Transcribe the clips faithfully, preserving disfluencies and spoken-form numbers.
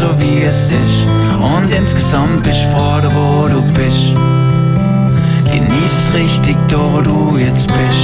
so wie es ist. Und insgesamt bist du froh, da wo du bist. Genieß es richtig, da wo du jetzt bist.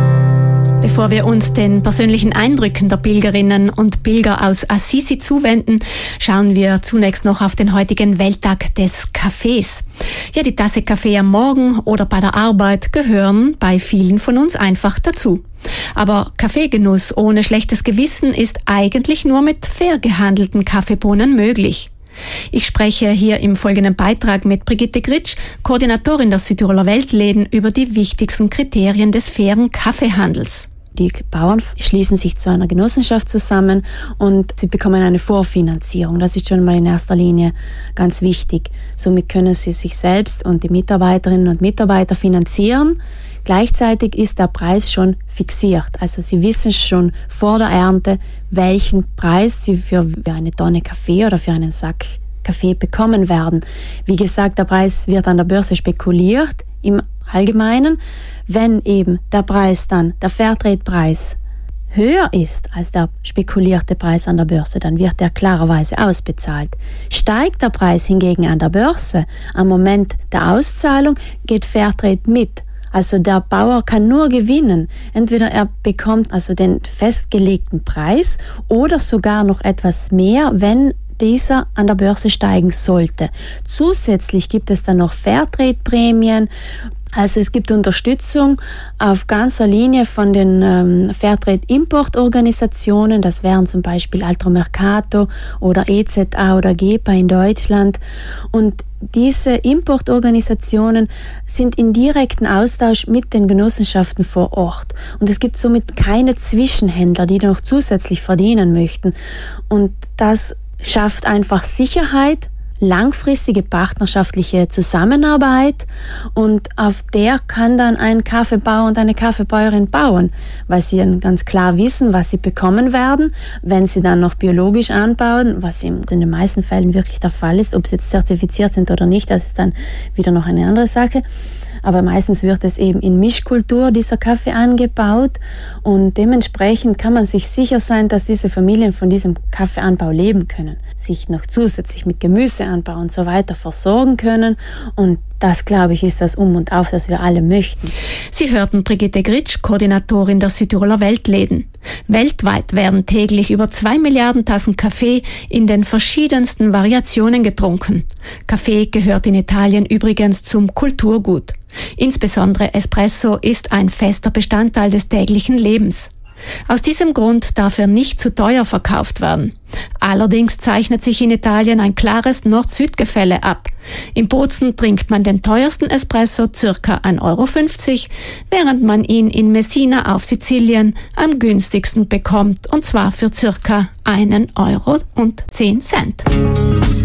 Bevor wir uns den persönlichen Eindrücken der Pilgerinnen und Pilger aus Assisi zuwenden, schauen wir zunächst noch auf den heutigen Welttag des Kaffees. Ja, die Tasse Kaffee am Morgen oder bei der Arbeit gehören bei vielen von uns einfach dazu. Aber Kaffeegenuss ohne schlechtes Gewissen ist eigentlich nur mit fair gehandelten Kaffeebohnen möglich. Ich spreche hier im folgenden Beitrag mit Brigitte Gritsch, Koordinatorin der Südtiroler Weltläden, über die wichtigsten Kriterien des fairen Kaffeehandels. Die Bauern schließen sich zu einer Genossenschaft zusammen und sie bekommen eine Vorfinanzierung. Das ist schon mal in erster Linie ganz wichtig. Somit können sie sich selbst und die Mitarbeiterinnen und Mitarbeiter finanzieren. Gleichzeitig ist der Preis schon fixiert. Also sie wissen schon vor der Ernte, welchen Preis sie für eine Tonne Kaffee oder für einen Sack Kaffee bekommen werden. Wie gesagt, der Preis wird an der Börse spekuliert im Allgemeinen. Wenn eben der Preis dann, der Fairtrade-Preis, höher ist als der spekulierte Preis an der Börse, dann wird er klarerweise ausbezahlt. Steigt der Preis hingegen an der Börse, am Moment der Auszahlung geht Fairtrade mit. Also der Bauer kann nur gewinnen. Entweder er bekommt also den festgelegten Preis oder sogar noch etwas mehr, wenn dieser an der Börse steigen sollte. Zusätzlich gibt es dann noch Fairtrade-Prämien. Also es gibt Unterstützung auf ganzer Linie von den ähm, Fairtrade-Importorganisationen, das wären zum Beispiel Altromercato oder E Z A oder GEPA in Deutschland. Und diese Importorganisationen sind in direkten Austausch mit den Genossenschaften vor Ort. Und es gibt somit keine Zwischenhändler, die noch zusätzlich verdienen möchten. Und das schafft einfach Sicherheit, langfristige partnerschaftliche Zusammenarbeit und auf der kann dann ein Kaffeebauer und eine Kaffeebäuerin bauen, weil sie dann ganz klar wissen, was sie bekommen werden, wenn sie dann noch biologisch anbauen, was in den meisten Fällen wirklich der Fall ist. Ob sie jetzt zertifiziert sind oder nicht, das ist dann wieder noch eine andere Sache. Aber meistens wird es eben in Mischkultur dieser Kaffee angebaut und dementsprechend kann man sich sicher sein, dass diese Familien von diesem Kaffeeanbau leben können, sich noch zusätzlich mit Gemüseanbau und so weiter versorgen können und das, glaube ich, ist das Um und Auf, das wir alle möchten. Sie hörten Brigitte Gritsch, Koordinatorin der Südtiroler Weltläden. Weltweit werden täglich über zwei Milliarden Tassen Kaffee in den verschiedensten Variationen getrunken. Kaffee gehört in Italien übrigens zum Kulturgut. Insbesondere Espresso ist ein fester Bestandteil des täglichen Lebens. Aus diesem Grund darf er nicht zu teuer verkauft werden. Allerdings zeichnet sich in Italien ein klares Nord-Süd-Gefälle ab. In Bozen trinkt man den teuersten Espresso ca. ein Euro fünfzig, während man ihn in Messina auf Sizilien am günstigsten bekommt, und zwar für ca. einen Euro und zehn Cent.